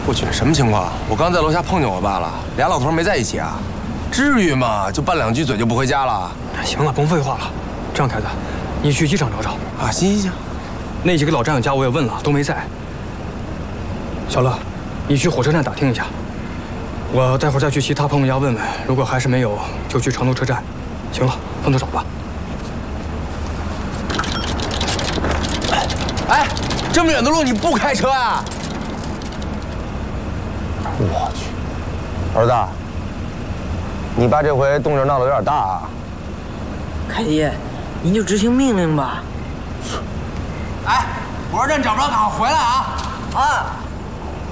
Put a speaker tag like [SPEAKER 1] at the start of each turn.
[SPEAKER 1] 我去，什么情况？我刚在楼下碰见我爸了，俩老头没在一起啊？至于吗？就拌两句嘴就不回家了？
[SPEAKER 2] 行了，甭废话了。这样，凯子，你去机场找找。
[SPEAKER 1] 啊，行。
[SPEAKER 2] 那几个老战友家我也问了，都没在。小乐，你去火车站打听一下。我待会儿再去其他朋友家问问，如果还是没有，就去成都车站。行了，分头找吧。
[SPEAKER 1] 哎，这么远的路你不开车啊？
[SPEAKER 3] 我去，儿子，你爸这回动静闹得有点大啊！
[SPEAKER 4] 凯爷，您就执行命令吧。
[SPEAKER 1] 哎，火车站找不着，赶快回来啊！
[SPEAKER 4] 啊。